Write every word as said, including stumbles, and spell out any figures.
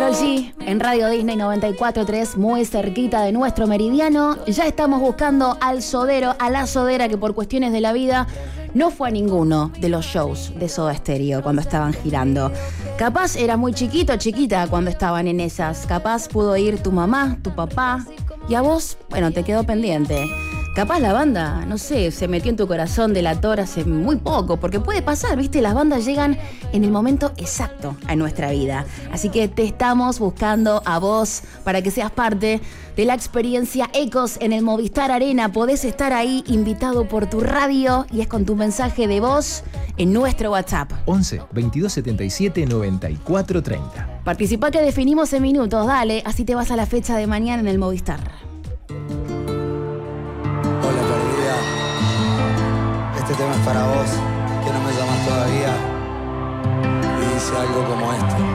Karol G en Radio Disney noventa y cuatro punto tres, muy cerquita de nuestro meridiano. Ya estamos buscando al sodero, a la sodera que por cuestiones de la vida no fue a ninguno de los shows de Soda Stereo cuando estaban girando. Capaz era muy chiquito, chiquita cuando estaban en esas. Capaz pudo ir tu mamá, tu papá, y a vos, bueno, te quedó pendiente. Capaz la banda, no sé, se metió en tu corazón de la tora hace muy poco, porque puede pasar, ¿viste? Las bandas llegan en el momento exacto a nuestra vida. Así que te estamos buscando a vos para que seas parte de la experiencia Ecos en el Movistar Arena. Podés estar ahí invitado por tu radio y es con tu mensaje de voz en nuestro WhatsApp. once, veintidós setenta y siete, noventa y cuatro treinta. Participá que definimos en minutos, dale, así te vas a la fecha de mañana en el Movistar. Hola perdida, este tema es para vos, que no me llamas todavía, y dice algo como este.